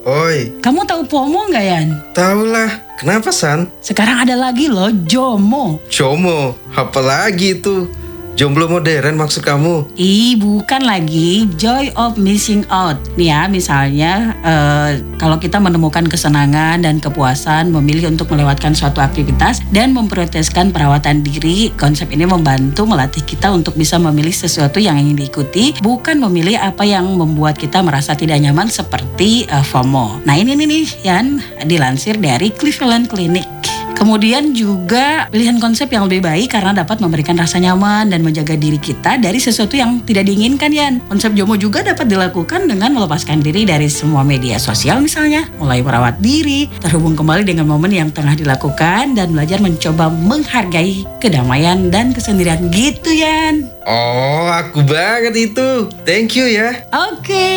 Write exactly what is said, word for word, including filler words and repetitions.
Oi, Kamu tahu FOMO nggak, Yan? tau lah. Kenapa, San? Sekarang ada lagi loh, JOMO. Jomo, apa lagi itu? Jomblo modern maksud kamu? Ih, bukan lagi. Joy of missing out. Nih ya, misalnya eh, kalau kita menemukan kesenangan dan kepuasan memilih untuk melewatkan suatu aktivitas dan memprioritaskan perawatan diri, konsep ini membantu melatih kita untuk bisa memilih sesuatu yang ingin diikuti, bukan memilih apa yang membuat kita merasa tidak nyaman seperti eh, FOMO. Nah ini nih, nih Yan, dilansir dari Cleveland Clinic. Kemudian juga pilihan konsep yang lebih baik karena dapat memberikan rasa nyaman dan menjaga diri kita dari sesuatu yang tidak diinginkan, Yan. Konsep JOMO juga dapat dilakukan dengan melepaskan diri dari semua media sosial misalnya, mulai merawat diri, terhubung kembali dengan momen yang tengah dilakukan dan belajar mencoba menghargai kedamaian dan kesendirian gitu, Yan. Oh, aku banget itu. Thank you ya. Oke.